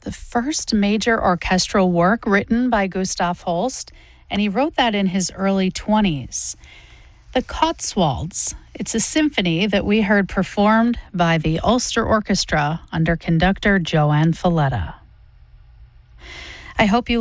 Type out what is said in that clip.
the first major orchestral work written by Gustav Holst, and he wrote that in his early 20s. The Cotswolds. It's a symphony that we heard performed by the Ulster Orchestra under conductor Joanne Falletta. I hope you